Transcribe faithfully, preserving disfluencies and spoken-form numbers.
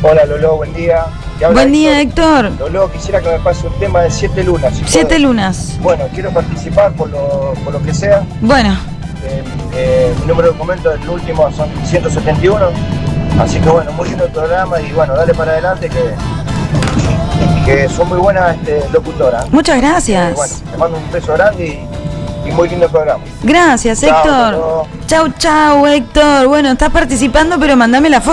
Hola Lolo, buen día. Buen día, Héctor. Lolo, quisiera que me pase un tema de siete lunas. Si siete puede. lunas. Bueno, quiero participar por lo, por lo que sea. Bueno. Eh, eh, mi número de documento del último son ciento setenta y uno. Así que bueno, muy lindo el programa y bueno, dale para adelante que, que son muy buenas este, locutoras. Muchas gracias. Eh, bueno, te mando un beso grande y, y muy lindo programa. Gracias, Héctor. Chau, chau, Héctor. Bueno, estás participando, pero mandame la foto.